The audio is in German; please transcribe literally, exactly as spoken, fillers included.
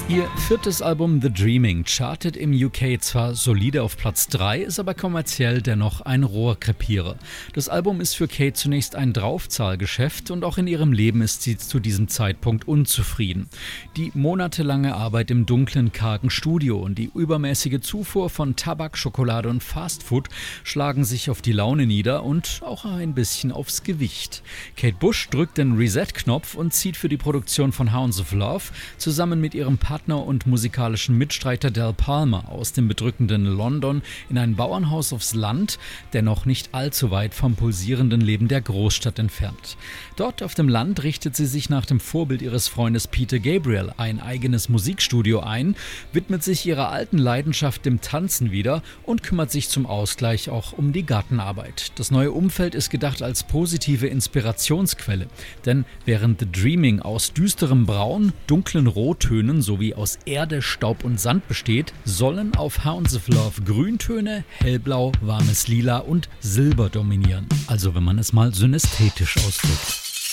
Ihr viertes Album The Dreaming chartet im U K zwar solide auf Platz drei, ist aber kommerziell dennoch ein Rohrkrepierer. Das Album ist für Kate zunächst ein Draufzahlgeschäft und auch in ihrem Leben ist sie zu diesem Zeitpunkt unzufrieden. Die monatelange Arbeit im dunklen, kargen Studio und die übermäßige Zufuhr von Tabak, Schokolade und Fastfood schlagen sich auf die Laune nieder und auch ein bisschen aufs Gewicht. Kate Bush drückt den Reset-Knopf und zieht für die Produktion von Hounds of Love zusammen mit ihrem Partner und musikalischen Mitstreiter Del Palma aus dem bedrückenden London in ein Bauernhaus aufs Land, dennoch nicht allzu weit vom pulsierenden Leben der Großstadt entfernt. Dort auf dem Land richtet sie sich nach dem Vorbild ihres Freundes Peter Gabriel ein eigenes Musikstudio ein, widmet sich ihrer alten Leidenschaft dem Tanzen wieder und kümmert sich zum Ausgleich auch um die Gartenarbeit. Das neue Umfeld ist gedacht als positive Inspirationsquelle, denn während The Dreaming aus düsterem Braun, dunklen Rottönen sowie aus Erde, Staub und Sand besteht, sollen auf Hounds of Love Grüntöne, hellblau, warmes Lila und Silber dominieren. Also wenn man es mal synästhetisch ausdrückt.